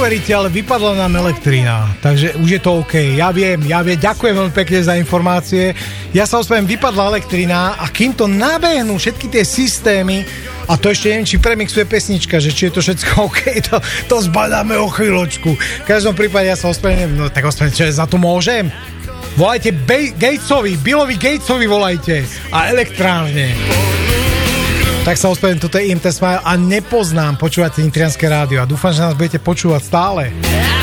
neuveríte, ale vypadla nám elektrina, takže už je to OK. Ja viem, ďakujem veľmi pekne za informácie. Ja sa ospravedlňujem, vypadla elektrina a kým to nabehnú všetky tie systémy, a to ešte neviem, či premixuje pesnička, že či je to všetko OK, to zbadáme o chvíľočku. V každom prípade ja sa ospravedlňujem, no tak ospravedlňujem, čo za to môžem? Volajte Billovi Gatesovi volajte a elektrárne. Tak sa ospravedlňujem, toto je IMT Smile a nepoznám, počúvate Nitrianske rádio a dúfam, že nás budete počúvať stále.